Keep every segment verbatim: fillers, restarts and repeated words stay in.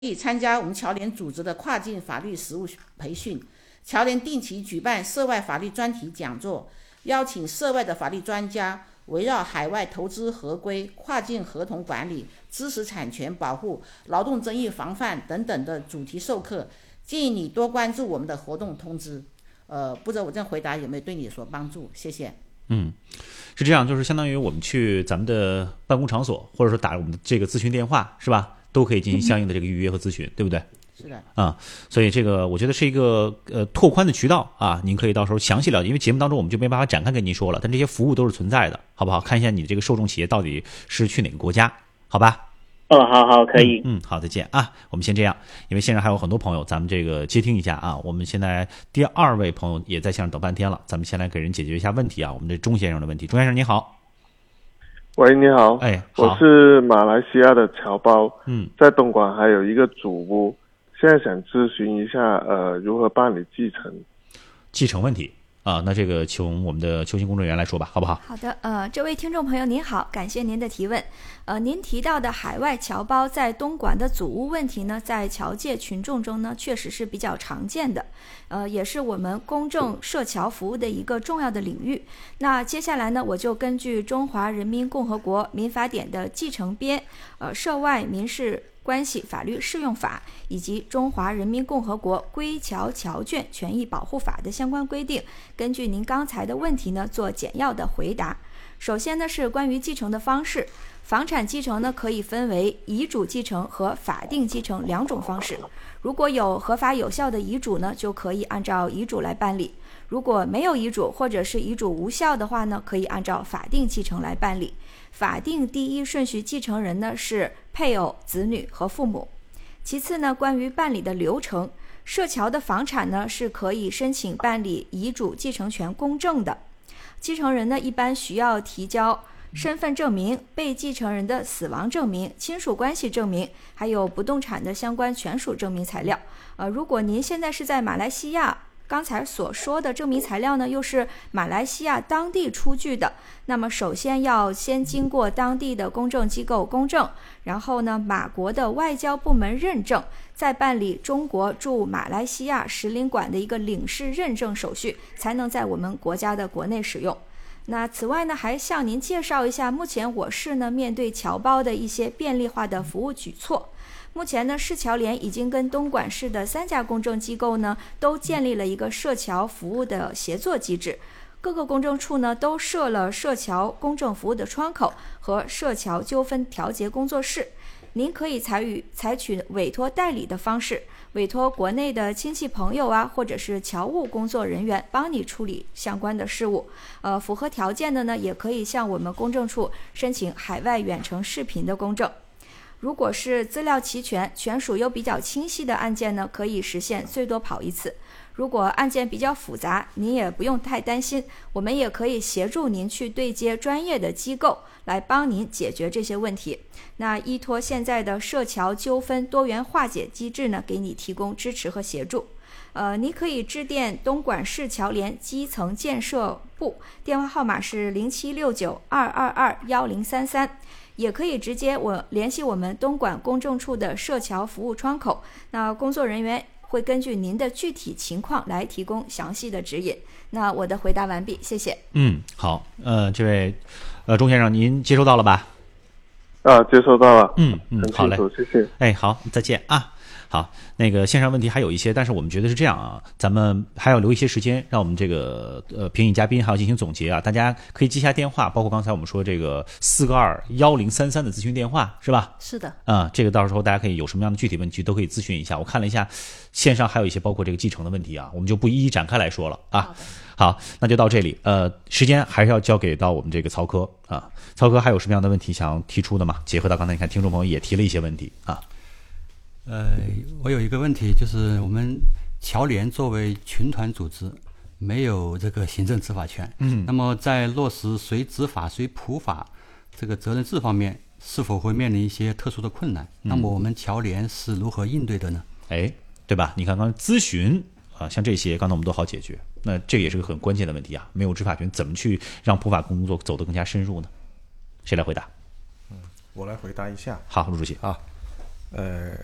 以参加我们侨联组织的跨境法律实务培训。侨联定期举办涉外法律专题讲座，邀请涉外的法律专家围绕海外投资合规、跨境合同管理、知识产权保护、劳动争议防范等等的主题授课。建议你多关注我们的活动通知。呃，不知道我这样回答有没有对你所帮助？谢谢。 嗯，是这样，就是相当于我们去咱们的办公场所，或者说打我们的这个咨询电话，是吧？都可以进行相应的这个预约和咨询，对不对？ 是的。 啊，所以这个我觉得是一个呃拓宽的渠道啊，您可以到时候详细了解，因为节目当中我们就没办法展开跟您说了，但这些服务都是存在的，好不好？看一下你这个受众企业到底是去哪个国家，好吧？ 哦，好好，可以。 嗯，嗯好，再见啊！我们先这样，因为线上还有很多朋友，咱们这个接听一下啊。我们现在第二位朋友也在线上等半天了，咱们先来给人解决一下问题啊。我们这钟先生的问题，钟先生你好。 喂，你好。 哎，好。 我是马来西亚的侨胞， 嗯， 在东莞还有一个祖屋，现在想咨询一下，呃，如何办理继承？ 继承问题。啊，那这个从我们的邱星公证员来说吧，好不好？ 好的，呃，这位听众朋友您好，感谢您的提问。呃，您提到的海外侨胞在东莞的祖屋问题呢，在侨界群众中呢，确实是比较常见的，呃，也是我们公证涉侨服务的一个重要的领域。那接下来呢，我就根据《中华人民共和国民法典》的继承编，呃，涉外民事关系法律适用法以及中华人民共和国归侨侨眷权益保护法的相关规定，根据您刚才的问题呢做简要的回答。首先呢是关于继承的方式，房产继承呢可以分为遗嘱继承和法定继承两种方式。如果有合法有效的遗嘱呢，就可以按照遗嘱来办理；如果没有遗嘱或者是遗嘱无效的话呢，可以按照法定继承来办理。法定第一顺序继承人呢是配偶、子女和父母。其次呢，关于办理的流程，涉侨的房产呢是可以申请办理遗嘱继承权公证的。继承人呢一般需要提交身份证明、被继承人的死亡证明、亲属关系证明，还有不动产的相关权属证明材料。呃，如果您现在是在马来西亚，刚才所说的证明材料呢，又是马来西亚当地出具的，那么首先要先经过当地的公证机构公证，然后呢，马国的外交部门认证，再办理中国驻马来西亚使领馆的一个领事认证手续，才能在我们国家的国内使用。那此外呢，还向您介绍一下目前我市呢面对侨胞的一些便利化的服务举措。目前呢，市侨联已经跟东莞市的三家公证机构呢，都建立了一个涉侨服务的协作机制。各个公证处呢，都设了涉侨公证服务的窗口和涉侨纠纷调解工作室。您可以采取采取委托代理的方式，委托国内的亲戚朋友啊，或者是侨务工作人员帮你处理相关的事务。呃，符合条件的呢，也可以向我们公证处申请海外远程视频的公证。如果是资料齐全、权属又比较清晰的案件呢，可以实现最多跑一次。如果案件比较复杂，您也不用太担心，我们也可以协助您去对接专业的机构来帮您解决这些问题。那依托现在的涉侨纠纷多元化解机制呢，给你提供支持和协助。呃，你可以致电东莞市侨联基层建设部，电话号码是零七六九二二二幺零三三。也可以直接我联系我们东莞公证处的涉侨服务窗口，那工作人员会根据您的具体情况来提供详细的指引。那我的回答完毕，谢谢。 嗯，好，呃，这位呃钟先生，您接收到了吧？ 啊，接收到了。 嗯嗯，好嘞， 谢谢。 哎，好，再见啊。好，那个线上问题还有一些，但是我们觉得是这样啊，咱们还要留一些时间，让我们这个呃评议嘉宾还要进行总结啊，大家可以记下电话，包括刚才我们说这个四个二幺零三三的咨询电话，是吧？ 是的。 啊、嗯，这个到时候大家可以有什么样的具体问题都可以咨询一下。我看了一下，线上还有一些包括这个继承的问题啊，我们就不一一展开来说了啊。好，那就到这里。呃，时间还是要交给到我们这个曹科啊，曹科还有什么样的问题想要提出的吗？结合到刚才你看听众朋友也提了一些问题啊。 呃，我有一个问题，就是我们侨联作为群团组织，没有这个行政执法权。嗯，那么在落实谁执法谁普法这个责任制方面，是否会面临一些特殊的困难？嗯、那么我们侨联是如何应对的呢？ 哎，对吧？你看刚才咨询啊，像这些刚才我们都好解决，那这也是个很关键的问题啊。没有执法权，怎么去让普法工作走得更加深入呢？谁来回答？ 嗯，我来回答一下。 好，陆主席啊，呃。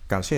感谢。